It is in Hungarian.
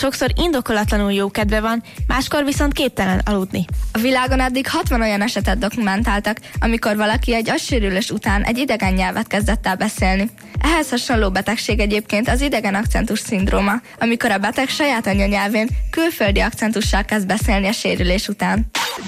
sokszor indokolatlanul jó kedve van, máskor viszont képtelen aludni. A világon eddig 60 olyan esetet dokumentáltak, amikor valaki egy agysérülés után egy idegen nyelvet kezdett el beszélni. Ehhez hasonló betegség egyébként az idegen akcentus szindróma, amikor a beteg saját anyanyelvén külföldi akcentussal kezd beszélni a sérülés után.